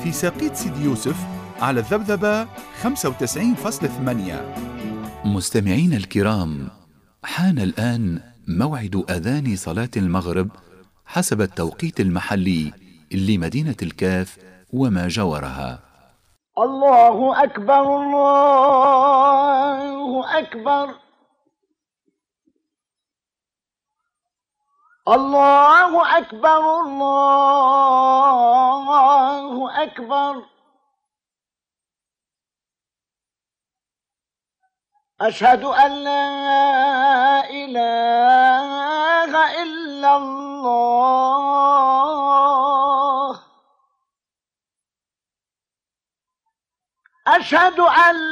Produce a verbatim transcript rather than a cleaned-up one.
في ساقيت سيدي يوسف على الذبذبة خمسة وتسعين فاصلة ثمانية. مستمعين الكرام، حان الآن موعد أذان صلاة المغرب حسب التوقيت المحلي لمدينة الكاف وما جاورها. الله أكبر الله أكبر الله أكبر الله أكبر أشهد أن لا إله إلا الله أشهد أن